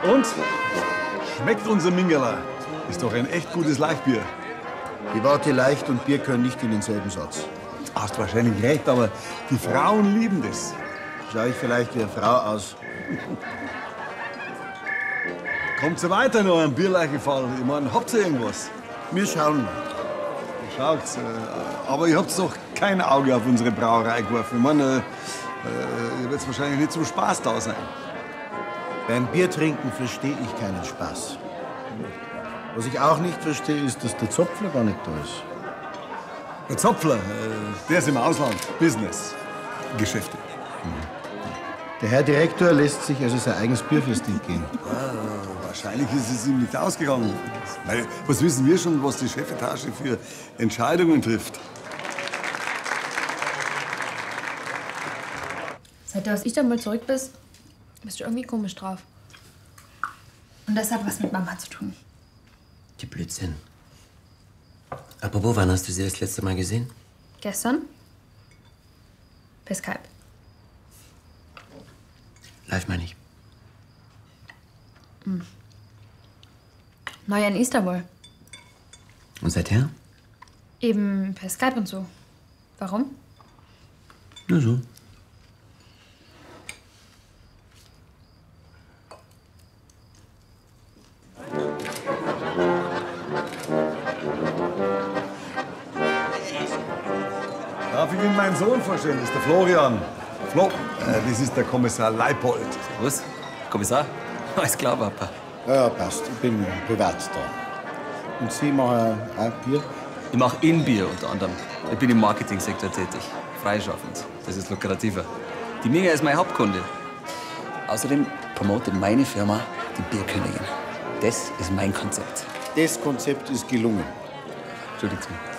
Und? Schmeckt unser Mingerler? Ist doch ein echt gutes Leichtbier. Die Worte leicht und Bier können nicht in denselben Satz. Hast wahrscheinlich recht, aber die Frauen lieben das. Schau ich vielleicht wie eine Frau aus? Kommt so weiter in eurem Bierleichenfall? Ich meine, habt ihr irgendwas? Wir schauen mal. Schaut's, aber ihr habt doch kein Auge auf unsere Brauerei geworfen. Ich meine, ihr werdet wahrscheinlich nicht zum Spaß da sein. Beim Biertrinken verstehe ich keinen Spaß. Was ich auch nicht verstehe, ist, dass der Zopfler gar nicht da ist. Der Zopfler, der ist im Ausland. Business. Geschäfte. Der Herr Direktor lässt sich also sein eigenes Bierfest entgehen. Wahrscheinlich ist es ihm nicht ausgegangen. Weil, was wissen wir schon, was die Chefetage für Entscheidungen trifft? Seit du aus Istanbul zurück bist du irgendwie komisch drauf. Und das hat was mit Mama zu tun. Die Blödsinn. Apropos, wann hast du sie das letzte Mal gesehen? Gestern? Per Skype. Live meine ich. Neuer in Istanbul. Und seither? Eben per Skype und so. Warum? Nur so. Darf ich Ihnen meinen Sohn vorstellen? Das ist der Florian. Das ist der Kommissar Leipold. Was? Kommissar? Alles klar, Papa. Ja, passt. Ich bin privat da. Und Sie machen auch Bier? Ich mache Bier unter anderem. Ich bin im Marketingsektor tätig. Freischaffend. Das ist lukrativer. Die Minga ist mein Hauptkunde. Außerdem promotet meine Firma die Bierkönigin. Das ist mein Konzept. Das Konzept ist gelungen. Entschuldigt mich.